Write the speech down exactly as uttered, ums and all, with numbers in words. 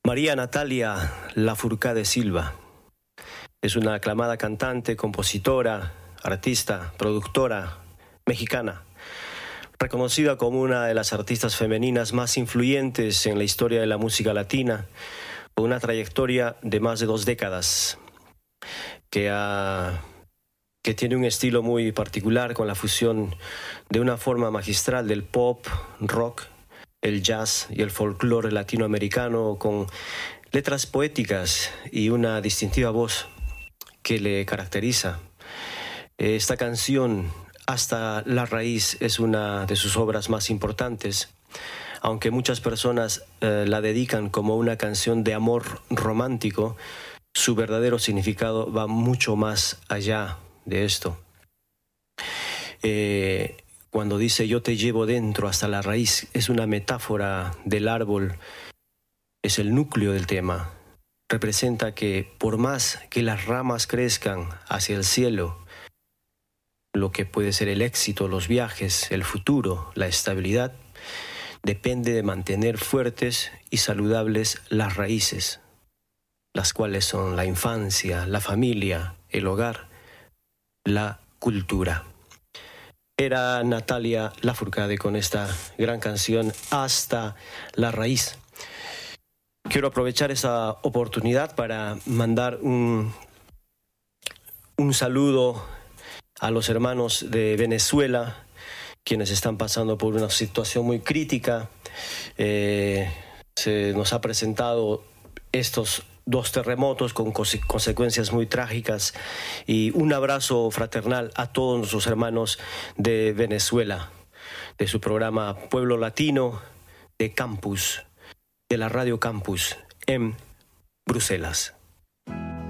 María Natalia Lafourcade Silva es una aclamada cantante, compositora, artista, productora mexicana, reconocida como una de las artistas femeninas más influyentes en la historia de la música latina, con una trayectoria de más de dos décadas, que, ha, que tiene un estilo muy particular con la fusión de una forma magistral del pop, rock, el jazz y el folclore latinoamericano, con letras poéticas y una distintiva voz que le caracteriza. Esta canción, Hasta la Raíz, es una de sus obras más importantes, aunque muchas personas eh, la dedican como una canción de amor romántico. Su verdadero significado va mucho más allá de esto. Eh, cuando dice yo te llevo dentro hasta la raíz, es una metáfora del árbol, es el núcleo del tema. Representa que por más que las ramas crezcan hacia el cielo, lo que puede ser el éxito, los viajes, el futuro, la estabilidad, depende de mantener fuertes y saludables las raíces, las cuales son la infancia, la familia, el hogar, la cultura. Era Natalia Lafourcade con esta gran canción Hasta la Raíz. Quiero aprovechar esta oportunidad para mandar un, un saludo a los hermanos de Venezuela, quienes están pasando por una situación muy crítica. Eh, se nos ha presentado estos dos terremotos con conse- consecuencias muy trágicas, y un abrazo fraternal a todos nuestros hermanos de Venezuela, de su programa Pueblo Latino, de Campus, de la Radio Campus en Bruselas.